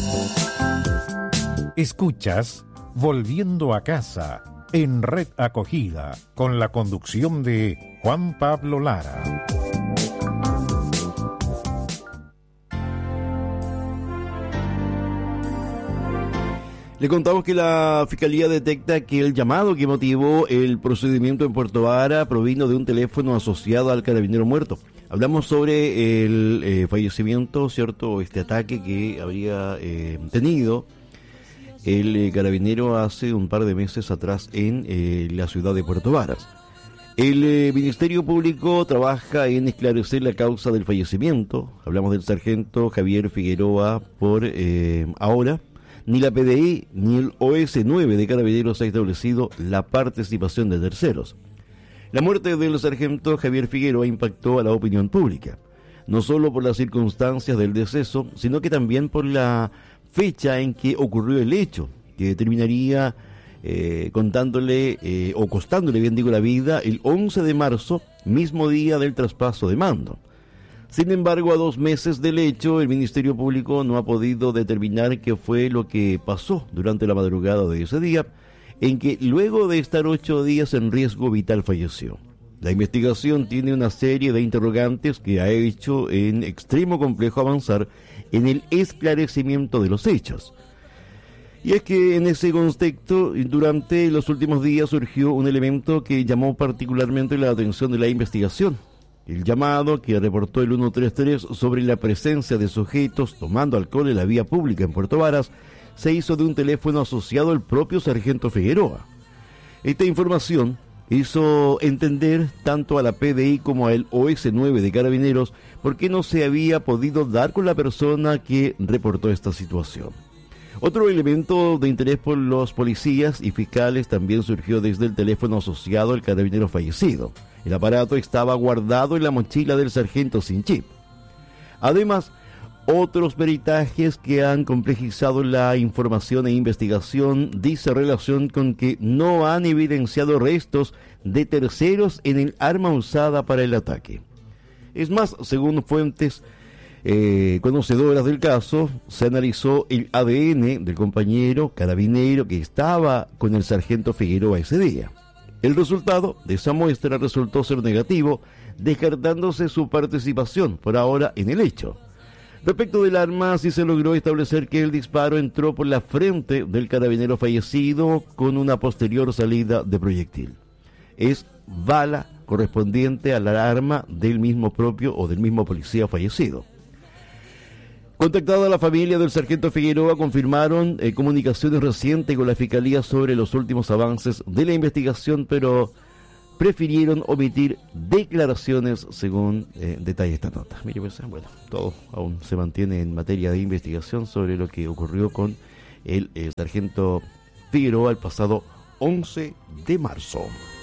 Escuchas Volviendo a Casa en Red Acogida con la conducción de Juan Pablo Lara. Le contamos que la Fiscalía detecta que el llamado que motivó el procedimiento en Puerto Vara provino de un teléfono asociado al carabinero muerto. Hablamos sobre el fallecimiento, ¿cierto? Este ataque que habría tenido el carabinero hace un par de meses atrás en la ciudad de Puerto Varas. El Ministerio Público trabaja en esclarecer la causa del fallecimiento. Hablamos del sargento Javier Figueroa por ahora. Ni la PDI ni el OS9 de Carabineros ha establecido la participación de terceros. La muerte del sargento Javier Figueroa impactó a la opinión pública, no solo por las circunstancias del deceso, sino que también por la fecha en que ocurrió el hecho, que terminaría costándole la vida el 11 de marzo, mismo día del traspaso de mando. Sin embargo, a 2 meses del hecho, el Ministerio Público no ha podido determinar qué fue lo que pasó durante la madrugada de ese día, en que luego de estar 8 días en riesgo vital falleció. La investigación tiene una serie de interrogantes que ha hecho en extremo complejo avanzar en el esclarecimiento de los hechos. Y es que en ese contexto, durante los últimos días surgió un elemento que llamó particularmente la atención de la investigación. El llamado que reportó el 133 sobre la presencia de sujetos tomando alcohol en la vía pública en Puerto Varas se hizo de un teléfono asociado al propio sargento Figueroa. Esta información hizo entender tanto a la PDI como al OS9 de Carabineros por qué no se había podido dar con la persona que reportó esta situación. Otro elemento de interés por los policías y fiscales también surgió desde el teléfono asociado al carabinero fallecido. El aparato estaba guardado en la mochila del sargento sin chip. Además, otros peritajes que han complejizado la información e investigación dice relación con que no han evidenciado restos de terceros en el arma usada para el ataque. Es más, según fuentes conocedoras del caso, se analizó el ADN del compañero carabinero que estaba con el sargento Figueroa ese día. El resultado de esa muestra resultó ser negativo, descartándose su participación por ahora en el hecho. Respecto del arma, sí se logró establecer que el disparo entró por la frente del carabinero fallecido con una posterior salida de proyectil. Es bala correspondiente a la arma del mismo propio o del mismo policía fallecido. Contactada la familia del sargento Figueroa, confirmaron comunicaciones recientes con la Fiscalía sobre los últimos avances de la investigación, pero prefirieron omitir declaraciones según detalla esta nota. Mire, pues, bueno, todo aún se mantiene en materia de investigación sobre lo que ocurrió con el sargento Figueroa el pasado 11 de marzo.